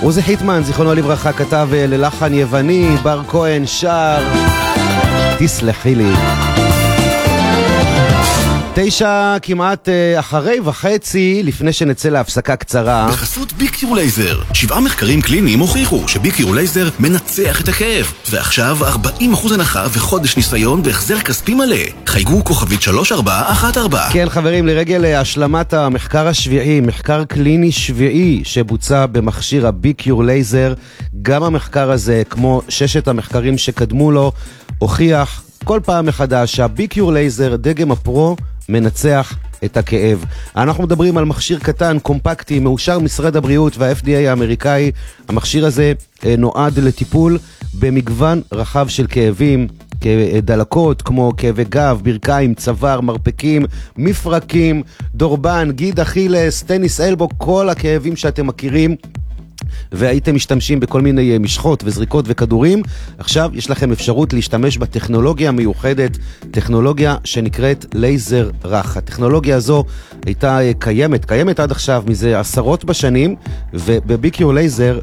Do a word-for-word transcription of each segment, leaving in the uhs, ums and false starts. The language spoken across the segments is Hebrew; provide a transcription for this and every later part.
עוזי חיטמן, זיכרונו לברכה, כתב ללחן יווני, בר כהן שר תסלחי לי. תשע כמעט אחרי וחצי, לפני שנצא להפסקה קצרה. בחסות ביקיור לייזר, שבעה מחקרים קליניים הוכיחו שביקיור לייזר מנצח את הכאב. ועכשיו ארבעים אחוז הנחה וחודש ניסיון בהחזר כספי מלא. חייגו כוכבית שלוש ארבע אחת ארבע. כן חברים, לרגל השלמת המחקר השביעי, מחקר קליני שביעי שבוצע במכשיר הביקיור לייזר, גם המחקר הזה, כמו ששת המחקרים שקדמו לו, הוכיח כל פעם מחדש שהביקיור לייזר, דגם הפרו, מנצח את הכאב. אנחנו מדברים על מכשיר קטן, קומפקטי, מאושר משרד הבריאות וה-אף די איי האמריקאי. המכשיר הזה נועד לטיפול במגוון רחב של כאבים, דלקות כמו כאבי גב, ברכיים, צוואר, מרפקים, מפרקים, דורבן, גיד אכילס, טניס אלבו, כל הכאבים שאתם מכירים והייתם משתמשים בכל מיני משחות וזריקות וכדורים. עכשיו יש לכם אפשרות להשתמש בטכנולוגיה המיוחדת, טכנולוגיה שנקראת לייזר רך. הטכנולוגיה הזו הייתה קיימת, קיימת עד עכשיו מזה עשרות בשנים, ובביקיור לייזר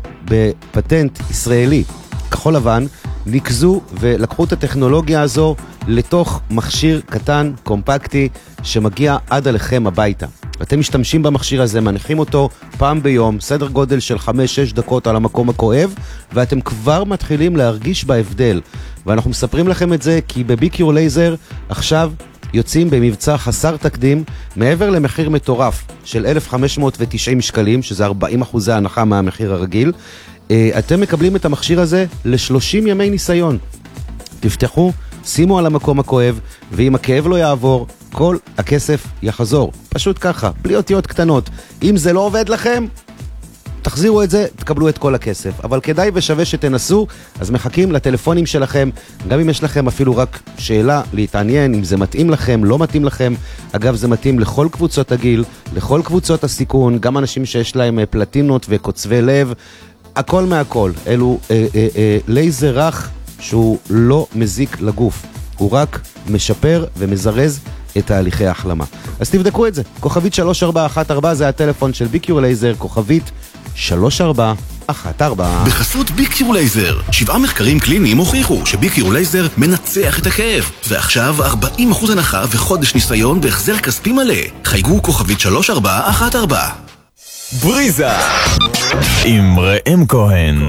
בפטנט ישראלי כחול לבן נקזו ולקחו את הטכנולוגיה הזו לתוך מכשיר קטן, קומפקטי, שמגיע עד אליכם הביתה. אתם משתמשים במכשיר הזה, מניחים אותו פעם ביום, סדר גודל של חמש שש דקות על המקום הכואב, ואתם כבר מתחילים להרגיש בהבדל. ואנחנו מספרים לכם את זה כי בביקיור לייזר עכשיו יוצאים במבצע חסר תקדים, מעבר למחיר מטורף של אלף חמש מאות ותשעים שקלים, שזה ארבעים אחוז הנחה מהמחיר הרגיל. אתם מקבלים את המכשיר הזה ל-שלושים ימי ניסיון. תפתחו, שימו על המקום הכואב, ואם הכאב לא יעבור, כל הכסף יחזור. פשוט ככה, בלי אותיות קטנות. אם זה לא עובד לכם, תחזירו את זה, תקבלו את כל הכסף. אבל כדאי ושווה שתנסו, אז מחכים לטלפונים שלכם, גם אם יש לכם אפילו רק שאלה להתעניין, אם זה מתאים לכם, לא מתאים לכם. אגב, זה מתאים לכל קבוצות הגיל, לכל קבוצות הסיכון, גם אנשים שיש להם פלטינות וקוצבי לב, הכל מהכל. אלו אה, אה, אה, לייזר רך שהוא לא מזיק לגוף, הוא רק משפר ומזרז את תהליכי ההחלמה. אז תבדקו את זה. כוכבית שלוש ארבע אחת ארבע זה הטלפון של ביקיור לייזר, כוכבית שלוש ארבע אחת ארבע. בחסות ביקיור לייזר, שבעה מחקרים קליניים הוכיחו שביקיור לייזר מנצח את הכאב. ועכשיו ארבעים אחוז הנחה וחודש ניסיון בהחזר כספי מלא. חייגו כוכבית שלוש ארבע אחת ארבע. בריזה עם ראם כהן.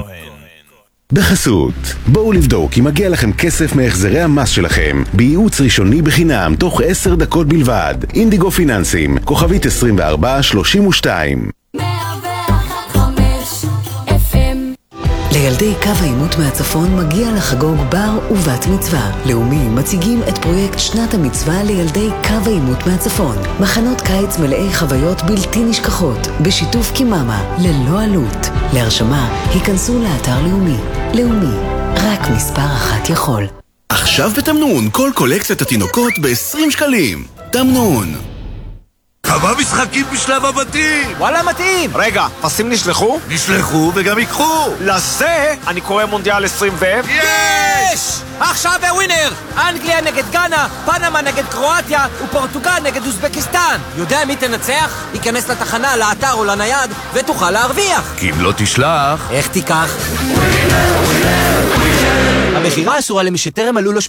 בחסות, בואו לבדוק אם מגיע לכם כסף מהחזרי המס שלכם בייעוץ ראשוני בחינם תוך עשר דקות בלבד. אינדיגו פיננסים, כוכבית עשרים וארבע שלושים ושתיים. לילדי קו העימות מהצפון מגיע לחגוג בר ובת מצווה. לאומי מציגים את פרויקט שנת המצווה לילדי קו העימות מהצפון. מחנות קיץ מלאי חוויות בלתי נשכחות, בשיתוף קיממה, ללא עלות. להרשמה, היכנסו לאתר לאומי. לאומי, רק מספר אחת יכול. עכשיו בתמנון, כל קולקציית התינוקות ב-עשרים שקלים. תמנון. כמה משחקים בשלב הבתים! וואלה מתאים! רגע, פסים נשלחו? נשלחו וגם יקחו! לזה אני קורא מונדיאל עשרים ו... יש! עכשיו בווינר! אנגליה נגד גאנה, פנמה נגד קרואטיה ופורטוגל נגד אוזבקיסטן. יודע מי תנצח? ייכנס לתחנה, לאתר או לנייד ותוכל להרוויח. כי אם לא תשלח... איך תיקח? המחירה אסורה למי שטרם עלו לו